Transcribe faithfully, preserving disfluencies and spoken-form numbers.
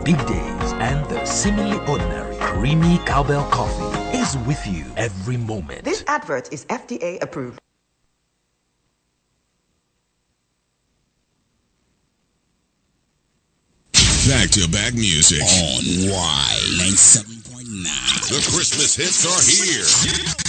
big days, and the seemingly ordinary creamy cowbell coffee is with you every moment. This advert is F D A approved. Back-to-back music on Y ninety-seven point nine. The Christmas hits are here.